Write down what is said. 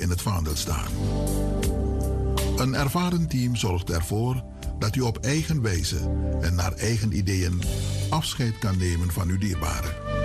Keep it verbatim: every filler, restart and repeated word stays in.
in het vaandel staan. Een ervaren team zorgt ervoor dat u op eigen wijze en naar eigen ideeën afscheid kan nemen van uw dierbaren.